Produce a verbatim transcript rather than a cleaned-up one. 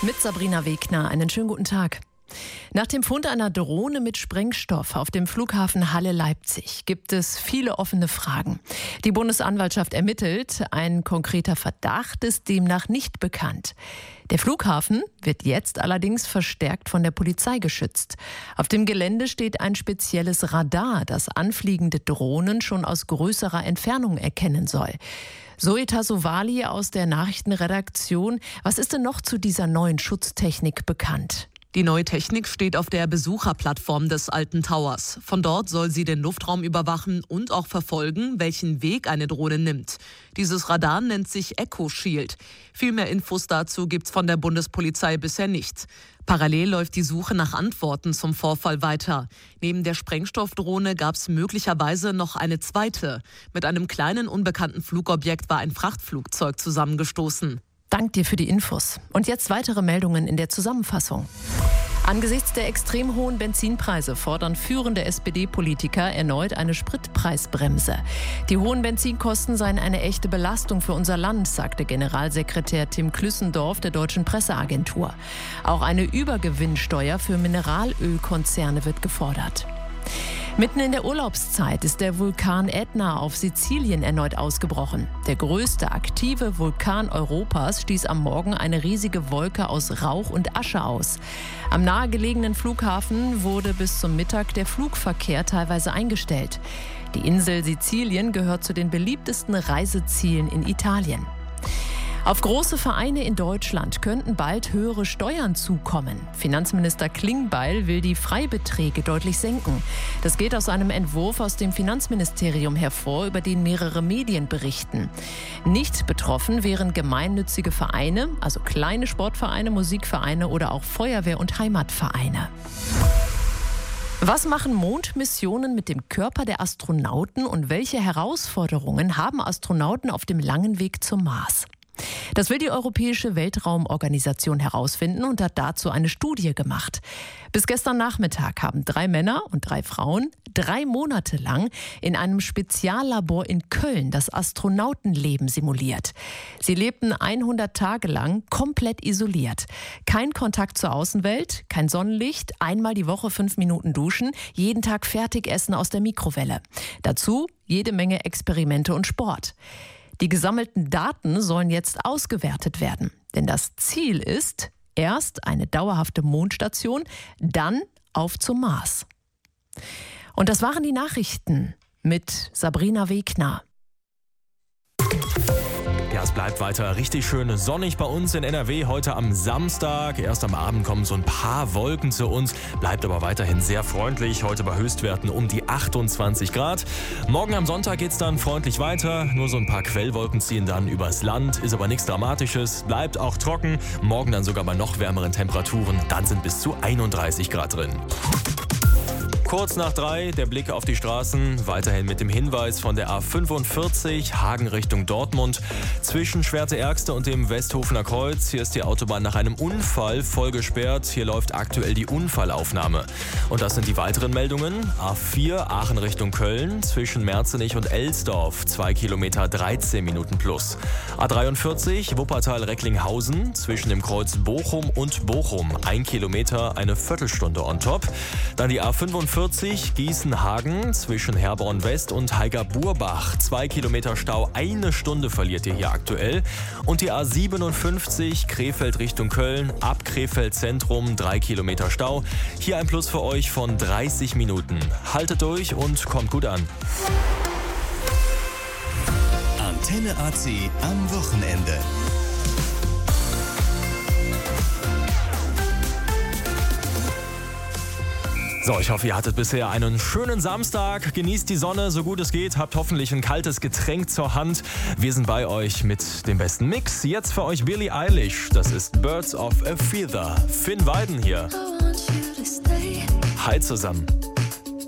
Mit Sabrina Wegner. Einen schönen guten Tag. Nach dem Fund einer Drohne mit Sprengstoff auf dem Flughafen Halle-Leipzig gibt es viele offene Fragen. Die Bundesanwaltschaft ermittelt, ein konkreter Verdacht ist demnach nicht bekannt. Der Flughafen wird jetzt allerdings verstärkt von der Polizei geschützt. Auf dem Gelände steht ein spezielles Radar, das anfliegende Drohnen schon aus größerer Entfernung erkennen soll. Zoe Tassovali aus der Nachrichtenredaktion. Was ist denn noch zu dieser neuen Schutztechnik bekannt? Die neue Technik steht auf der Besucherplattform des Alten Towers. Von dort soll sie den Luftraum überwachen und auch verfolgen, welchen Weg eine Drohne nimmt. Dieses Radar nennt sich Echo Shield. Viel mehr Infos dazu gibt's von der Bundespolizei bisher nicht. Parallel läuft die Suche nach Antworten zum Vorfall weiter. Neben der Sprengstoffdrohne gab's möglicherweise noch eine zweite. Mit einem kleinen unbekannten Flugobjekt war ein Frachtflugzeug zusammengestoßen. Dank dir für die Infos. Und jetzt weitere Meldungen in der Zusammenfassung. Angesichts der extrem hohen Benzinpreise fordern führende S P D-Politiker erneut eine Spritpreisbremse. Die hohen Benzinkosten seien eine echte Belastung für unser Land, sagte Generalsekretär Tim Klüssendorf der Deutschen Presseagentur. Auch eine Übergewinnsteuer für Mineralölkonzerne wird gefordert. Mitten in der Urlaubszeit ist der Vulkan Ätna auf Sizilien erneut ausgebrochen. Der größte aktive Vulkan Europas stieß am Morgen eine riesige Wolke aus Rauch und Asche aus. Am nahegelegenen Flughafen wurde bis zum Mittag der Flugverkehr teilweise eingestellt. Die Insel Sizilien gehört zu den beliebtesten Reisezielen in Italien. Auf große Vereine in Deutschland könnten bald höhere Steuern zukommen. Finanzminister Klingbeil will die Freibeträge deutlich senken. Das geht aus einem Entwurf aus dem Finanzministerium hervor, über den mehrere Medien berichten. Nicht betroffen wären gemeinnützige Vereine, also kleine Sportvereine, Musikvereine oder auch Feuerwehr- und Heimatvereine. Was machen Mondmissionen mit dem Körper der Astronauten und welche Herausforderungen haben Astronauten auf dem langen Weg zum Mars? Das will die Europäische Weltraumorganisation herausfinden und hat dazu eine Studie gemacht. Bis gestern Nachmittag haben drei Männer und drei Frauen drei Monate lang in einem Speziallabor in Köln das Astronautenleben simuliert. Sie lebten hundert Tage lang komplett isoliert. Kein Kontakt zur Außenwelt, kein Sonnenlicht, einmal die Woche fünf Minuten duschen, jeden Tag Fertigessen aus der Mikrowelle. Dazu jede Menge Experimente und Sport. Die gesammelten Daten sollen jetzt ausgewertet werden. Denn das Ziel ist, erst eine dauerhafte Mondstation, dann auf zum Mars. Und das waren die Nachrichten mit Sabrina Wegner. Ja, es bleibt weiter richtig schön sonnig bei uns in N R W heute am Samstag. Erst am Abend kommen so ein paar Wolken zu uns, bleibt aber weiterhin sehr freundlich. Heute bei Höchstwerten um die achtundzwanzig Grad. Morgen am Sonntag geht's dann freundlich weiter. Nur so ein paar Quellwolken ziehen dann übers Land, ist aber nichts Dramatisches. Bleibt auch trocken. Morgen dann sogar bei noch wärmeren Temperaturen. Dann sind bis zu einunddreißig Grad drin. Kurz nach drei, der Blick auf die Straßen, weiterhin mit dem Hinweis von der A fünfundvierzig, Hagen Richtung Dortmund, zwischen Schwerte-Ärgste und dem Westhofener Kreuz. Hier ist die Autobahn nach einem Unfall voll gesperrt. Hier läuft aktuell die Unfallaufnahme. Und das sind die weiteren Meldungen. A vier, Aachen Richtung Köln, zwischen Merzenich und Elsdorf, zwei Kilometer dreizehn Minuten plus. A dreiundvierzig, Wuppertal-Recklinghausen, zwischen dem Kreuz Bochum und Bochum, ein Kilometer, eine Viertelstunde on top. Dann die A fünfundvierzig, Gießen-Hagen, zwischen Herborn West und Heiger-Burbach. Zwei Kilometer Stau, eine Stunde verliert ihr hier aktuell. Und die A siebenundfünfzig, Krefeld Richtung Köln, ab Krefeld Zentrum, drei Kilometer Stau. Hier ein Plus für euch von dreißig Minuten. Haltet durch und kommt gut an. Antenne A C am Wochenende. So, ich hoffe, ihr hattet bisher einen schönen Samstag. Genießt die Sonne, so gut es geht. Habt hoffentlich ein kaltes Getränk zur Hand. Wir sind bei euch mit dem besten Mix. Jetzt für euch Billie Eilish. Das ist Birds of a Feather. Finn Weiden hier. Hi zusammen.